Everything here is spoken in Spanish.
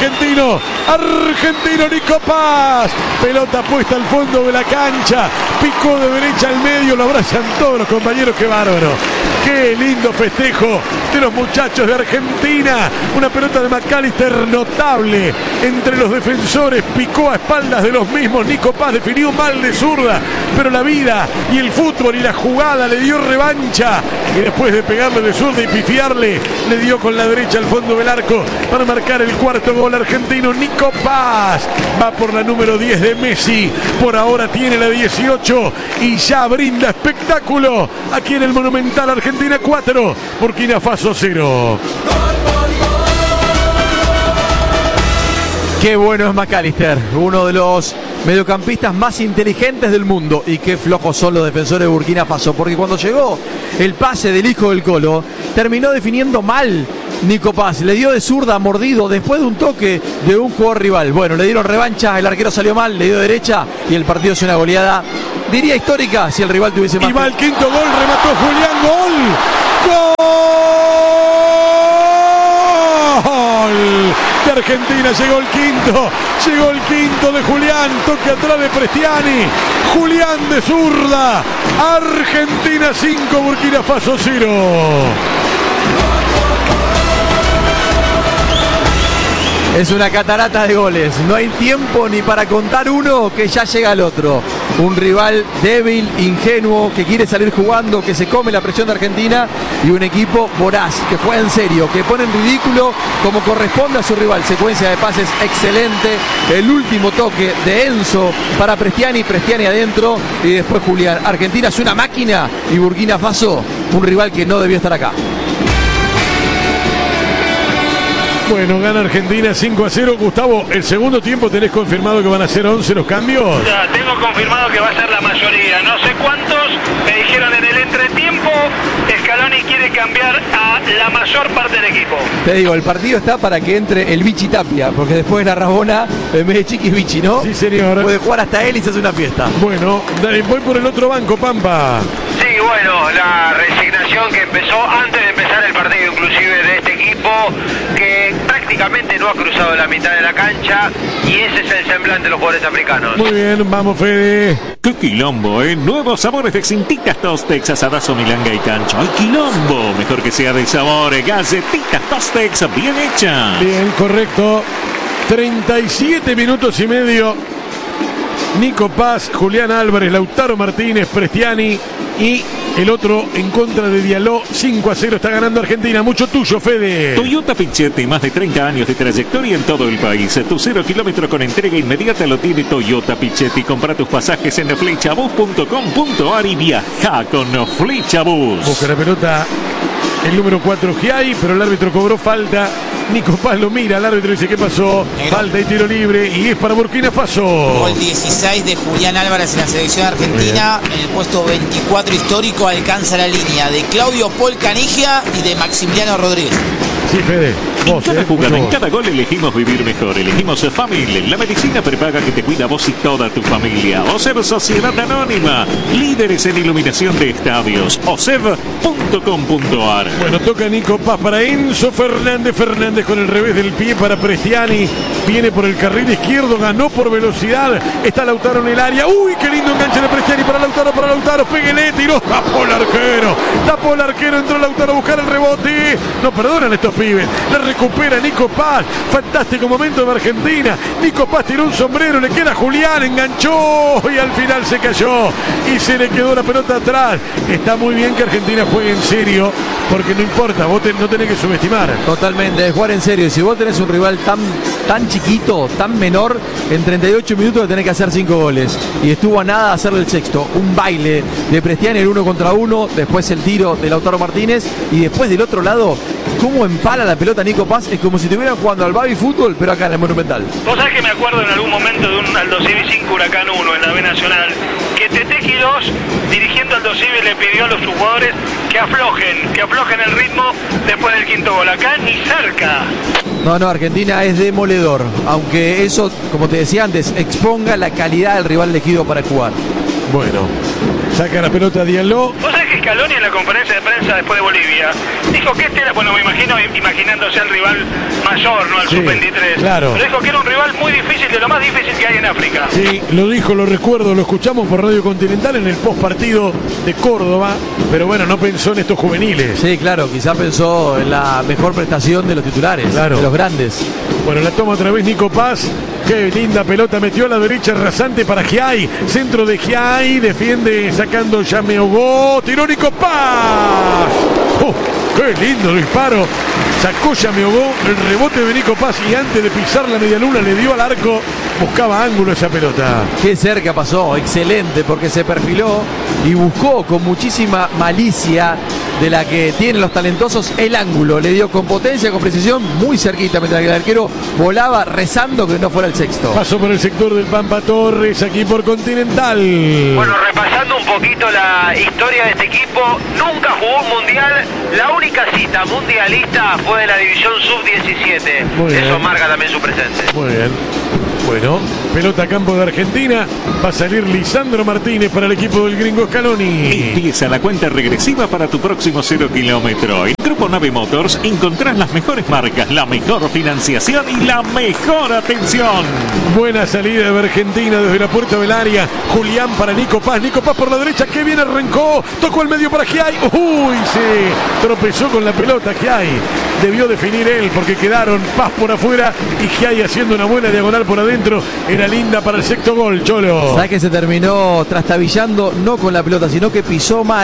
argentino. Argentino Nico Paz. Pelota puesta al fondo de la cancha. Picó de derecha al medio. Lo abrazan todos los compañeros. Qué bárbaro. Qué lindo festejo de los muchachos de Argentina. Una pelota de McAllister notable entre los defensores. Picó a espaldas de los mismos. Nico Paz definió mal de zurda, pero la vida y el fútbol y la jugada le dio revancha. Y después de pegarle de zurda y pifiarle, le dio con la derecha al fondo del arco para marcar el cuarto gol argentino. Nico Paz va por la número 10 de Messi. Por ahora tiene la 18 y ya brinda espectáculo aquí en el Monumental. Argentina 4, Burkina Faso 0. Qué bueno es McAllister, uno de los mediocampistas más inteligentes del mundo. Y qué flojos son los defensores de Burkina Faso, porque cuando llegó el pase del hijo del Colo, terminó definiendo mal Nico Paz. Le dio de zurda, mordido, después de un toque de un jugador rival. Bueno, le dieron revancha, el arquero salió mal, le dio derecha y el partido es una goleada, diría histórica, si el rival tuviese más. Y va el quinto gol, remató Julián, gol. ¡Gol! De Argentina llegó el quinto de Julián, toque atrás de Prestiani, Julián de zurda, Argentina 5, Burkina Faso 0. Es una catarata de goles, no hay tiempo ni para contar uno que ya llega el otro. Un rival débil, ingenuo, que quiere salir jugando, que se come la presión de Argentina, y un equipo voraz, que juega en serio, que pone en ridículo como corresponde a su rival. Secuencia de pases excelente, el último toque de Enzo para Prestiani, Prestiani adentro y después Julián. Argentina es una máquina y Burkina Faso un rival que no debió estar acá. Bueno, gana Argentina 5-0. Gustavo, el segundo tiempo tenés confirmado que van a ser 11 los cambios. Ya, tengo confirmado que va a ser la mayoría. No sé cuántos, me dijeron en el entretiempo, Scaloni quiere cambiar a la mayor parte del equipo. Te digo, el partido está para que entre el Vichy Tapia, porque después de la Rabona, en vez de Chiqui es Vichy, ¿no? Sí, señor. Puede jugar hasta él y se hace una fiesta. Bueno, voy por el otro banco, Pampa. Sí, bueno, la resignación que empezó antes de empezar el partido, inclusive de este equipo, que prácticamente no ha cruzado la mitad de la cancha, y ese es el semblante de los jugadores africanos. Muy bien, vamos, Fede. ¡Qué quilombo, eh! Nuevos sabores de Cintitas Tostex, asadazo, milanga y cancho. ¡Ay, quilombo! Mejor que sea de sabor, galletitas Tostex, bien hecha. Bien, correcto. 37 minutos y medio. Nico Paz, Julián Álvarez, Lautaro Martínez, Prestiani y el otro en contra de Diallo. 5-0 está ganando Argentina. Mucho tuyo, Fede. Toyota Pichetti, más de 30 años de trayectoria en todo el país. Tu 0 kilómetro con entrega inmediata lo tiene Toyota Pichetti. Compra tus pasajes en flechabus.com.ar y viaja con Flechabus. Busca la pelota el número 4 Giai, pero el árbitro cobró falta. Nico Paz lo mira, el árbitro dice: ¿qué pasó? Negro. Falta y tiro libre, y es para Burkina Faso. Gol 16 de Julián Álvarez en la selección argentina, en el puesto 24 histórico, alcanza la línea de Claudio Paul Canigia y de Maximiliano Rodríguez. Sí, Fede. En Vos, cada jugada, en vos. cada gol elegimos vivir mejor. Elegimos Family, la medicina prepaga que te cuida a vos y toda tu familia. OSEV Sociedad Anónima, líderes en iluminación de estadios. OSEV.com.ar. Bueno, toca Nico Paz para Enzo Fernández. Fernández con el revés del pie para Prestiani. Viene por el carril izquierdo, ganó por velocidad. Está Lautaro en el área. ¡Uy, qué lindo enganche de Prestiani para Lautaro! Péguele, tiró. Tapó el arquero. Entró Lautaro a buscar el rebote. No perdonan estos pibes. La recupera Nico Paz. Fantástico momento de Argentina. Nico Paz tiró un sombrero. Le queda Julián. Enganchó. Y al final se cayó. Y se le quedó la pelota atrás. Está muy bien que Argentina juegue en serio. Porque no importa. Vos no tenés que subestimar. Totalmente, de jugar en serio. Si vos tenés un rival tan chiquito, tan menor, en 38 minutos tenés que hacer 5 goles. Y estuvo a nada de hacerle el sexto. Un baile de Prestiani, el 1 contra 1. Después el tiro de Lautaro Martínez. Y después del otro lado, cómo empala la pelota Nico Paz. Es como si estuvieran jugando al baby fútbol, pero acá en el Monumental. Vos sabés que me acuerdo en algún momento de un Aldo Civi 5 Huracán 1 en la B Nacional, que Tetequi 2, dirigiendo Aldo Civi, le pidió a los jugadores que aflojen el ritmo después del quinto gol. Acá ni cerca. No, Argentina es demoledor. Aunque eso, como te decía antes, exponga la calidad del rival elegido para jugar. Bueno, saca la pelota Diallo. Vos sabés que Scaloni en la conferencia de prensa después de Bolivia dijo que este era, bueno, me imagino, imaginándose al rival mayor, no al Sí, sub-23. claro. Pero dijo que era un rival muy difícil, de lo más difícil que hay en África. Sí, lo dijo, lo recuerdo, lo escuchamos por Radio Continental en el postpartido de Córdoba, pero bueno, no pensó en estos juveniles. Sí, claro, quizá pensó en la mejor prestación de los titulares, Claro. de los grandes. Bueno, la toma otra vez Nico Paz. Qué linda pelota, metió a la derecha rasante para Giai. Centro de Giai, defiende sacando ya Meogó. Tiró Nico Paz. ¡Oh, qué lindo disparo! Sacó ya Meogó el rebote de Nico Paz y antes de pisar la medialuna le dio al arco. Buscaba ángulo esa pelota. Qué cerca pasó, excelente, porque se perfiló y buscó con muchísima malicia de la que tienen los talentosos el ángulo. Le dio con potencia, con precisión, muy cerquita, mientras que el arquero volaba rezando que no fuera el sexto. Pasó por el sector del Pampa Torres, aquí por Continental. Bueno, repasando un poquito la historia de este equipo, nunca jugó un mundial. La única cita mundialista fue de la división sub-17. Muy bien. Eso marca también su presencia. Muy bien. Bueno, pelota a campo de Argentina. Va a salir Lisandro Martínez para el equipo del Gringo Scaloni. Empieza la cuenta regresiva para tu próximo 0 kilómetro. En Grupo Nave Motors encontrás las mejores marcas, la mejor financiación y la mejor atención. Buena salida de Argentina desde la puerta del área. Julián para Nico Paz. Nico Paz por la derecha. Que bien arrancó. Tocó el medio para Giai. Uy, se tropezó con la pelota Giai. Debió definir él porque quedaron Paz por afuera y Giai haciendo una buena diagonal por adentro. Era linda para el sexto gol, Cholo. ¿Sabes que se terminó trastabillando no con la pelota, sino que pisó mal?